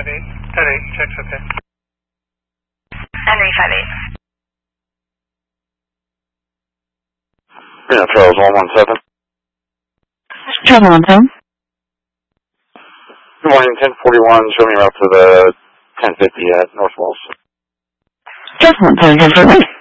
That 8, check's okay. NA58. Yeah, Charles 117. Charles 117. Good morning, 1041, show me route to the 1050 at North Walls. Charles 117,